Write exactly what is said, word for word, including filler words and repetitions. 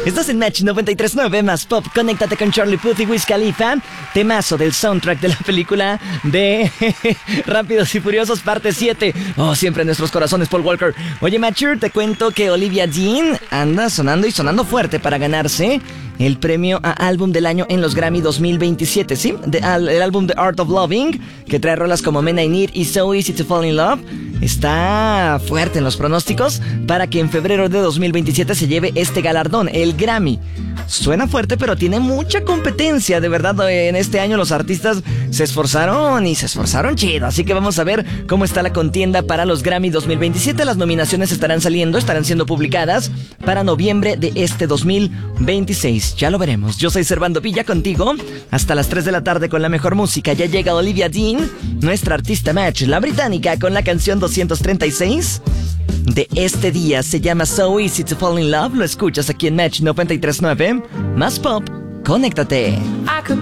Estás en Match noventa y tres punto nueve más pop. Conéctate con Charlie Puth y Wiz Khalifa. Temazo del soundtrack de la película de Rápidos y Furiosos parte siete. Oh, siempre en nuestros corazones, Paul Walker. Oye, Mature, te cuento que Olivia Dean anda sonando y sonando fuerte para ganarse el premio a álbum del año en los Grammy dos mil veintisiete, ¿sí? De, al, el álbum The Art of Loving, que trae rolas como Men I Need y So Easy to Fall in Love, está fuerte en los pronósticos para que en febrero de dos mil veintisiete se lleve este galardón, el Grammy. Suena fuerte, pero tiene mucha competencia. De verdad, en este año los artistas se esforzaron y se esforzaron chido. Así que vamos a ver cómo está la contienda para los Grammy dos mil veintisiete. Las nominaciones estarán saliendo, estarán siendo publicadas para noviembre de este dos mil veintiséis. Ya lo veremos. Yo soy Servando Villa contigo hasta las tres de la tarde con la mejor música. Ya llega Olivia Dean, nuestra artista Match, la británica, con la canción doscientos treinta y seis de este día. Se llama So Easy to Fall in Love. Lo escuchas aquí en Match noventa y tres punto nueve más pop. Conéctate.